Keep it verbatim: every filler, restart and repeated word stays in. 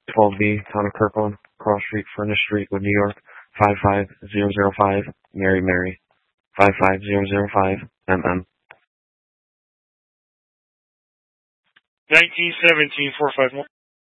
twelve B, Town of Kirkland, Cross Street, Furnace Street, Wood, New York, five five zero zero five, Mary Mary, five five zero zero five, M M. nineteen seventeen four five one.